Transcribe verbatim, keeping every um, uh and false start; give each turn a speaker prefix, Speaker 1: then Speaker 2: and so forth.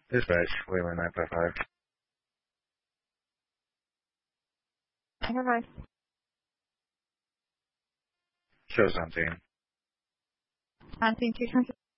Speaker 1: Dispatch, Wayland nine five five.
Speaker 2: Enterprise.
Speaker 1: Shows on team.
Speaker 2: On scene two twenty.